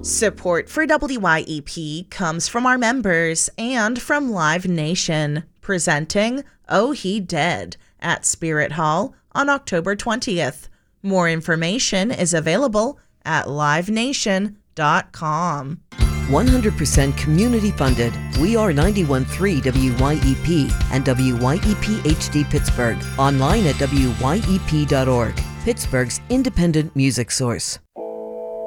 Support for WYEP comes from our members and from Live Nation, presenting Oh He Dead at Spirit Hall on October 20th. More information is available at livenation.com. 100% community funded. We are 91.3 WYEP and WYEP HD Pittsburgh. Online at WYEP.org. Pittsburgh's independent music source.